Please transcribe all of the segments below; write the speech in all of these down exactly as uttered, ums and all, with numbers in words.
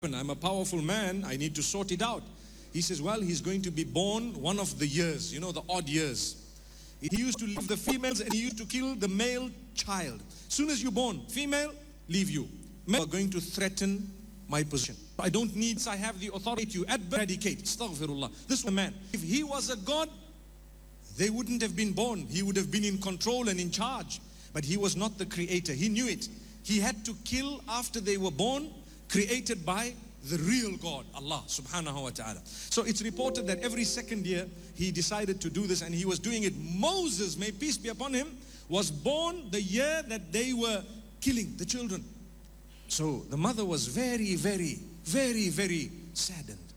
I'm a powerful man, I need to sort it out. He says, well, he's going to be born one of the years, you know, the odd years. He used to leave the females and he used to kill the male child. Soon as you're born, female, leave you. Men are going to threaten my position. I don't need, I have the authority to eradicate. Astaghfirullah. This was a man. If he was a god, they wouldn't have been born. He would have been in control and in charge. But he was not the creator. He knew it. He had to kill after they were born, created by the real God, Allah subhanahu wa ta'ala. So it's reported that every second year he decided to do this, and he was doing it. Moses, may peace be upon him, was born the year that they were killing the children. So the mother was very, very, very, very saddened.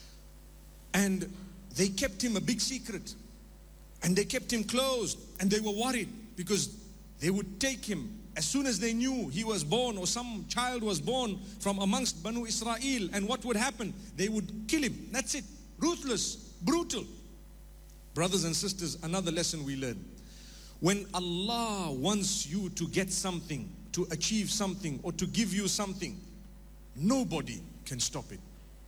And they kept him a big secret. And they kept him closed. And they were worried because they would take him as soon as they knew he was born, or some child was born from amongst Banu Israel, and what would happen? They would kill him. That's it. Ruthless, brutal. Brothers and sisters, another lesson we learn. When Allah wants you to get something, to achieve something, or to give you something, nobody can stop it.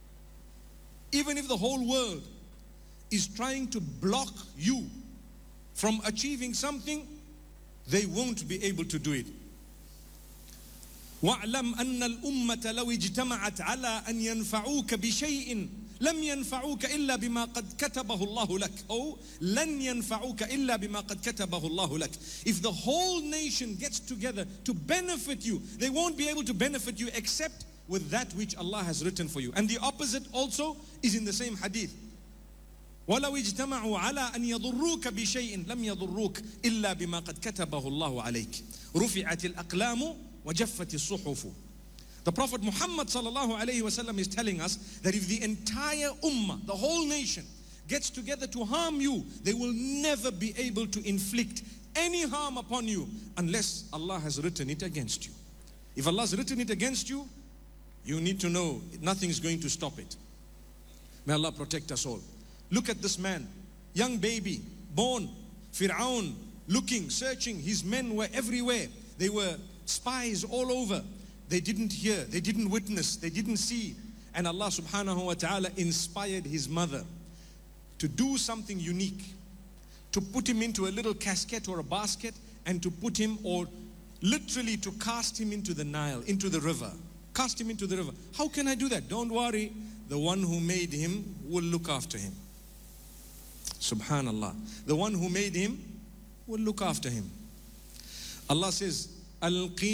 Even if the whole world is trying to block you from achieving something, they won't be able to do it. وَاعْلَمْ أَنَّ الْأُمَّةَ لَوْ اجْتَمَعَتْ عَلَىٰ أَنْ يَنْفَعُوكَ بِشَيْءٍ لَمْ يَنْفَعُوكَ إِلَّا بِمَا قَدْ كَتَبَهُ اللَّهُ لَكَ أو لَنْ يَنْفَعُوكَ إِلَّا بِمَا قَدْ كَتَبَهُ اللَّهُ لَكَ. If the whole nation gets together to benefit you, they won't be able to benefit you except with that which Allah has written for you. And the opposite also is in the same hadith. وَلَوْ اجْتَمَعُوا عَلَىٰ أَنْ يَضُرُّوكَ بِشَيْءٍ لَمْ يَضُرُّوكَ إِلَّا بِمَا قَدْ كَتَبَهُ اللَّهُ عَلَيْكَ رُفِعَتِ الْأَقْلَامُ وَجَفَّتِ الصُّحُفُ. The Prophet Muhammad sallallahu alayhi wa sallam is telling us that if the entire ummah, the whole nation, gets together to harm you, they will never be able to inflict any harm upon you unless Allah has written it against you. If Allah has written it against you, you need to know nothing is going to stop it. May Allah protect us all. Look at this man, young baby, born, Fir'aun, looking, searching. His men were everywhere. They were spies all over. They didn't hear, they didn't witness, they didn't see. And Allah subhanahu wa ta'ala inspired his mother to do something unique, to put him into a little casket or a basket, and to put him, or literally to cast him into the Nile, into the river. Cast him into the river. How can I do that? Don't worry, the one who made him will look after him. Subhanallah. The one who made him will look after him. Allah says, Al-Qi